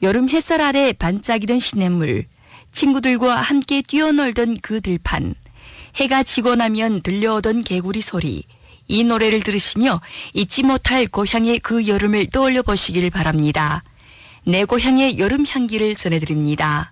여름 햇살 아래 반짝이던 시냇물, 친구들과 함께 뛰어놀던 그 들판, 해가 지고 나면 들려오던 개구리 소리, 이 노래를 들으시며 잊지 못할 고향의 그 여름을 떠올려 보시길 바랍니다. 내 고향의 여름 향기를 전해드립니다.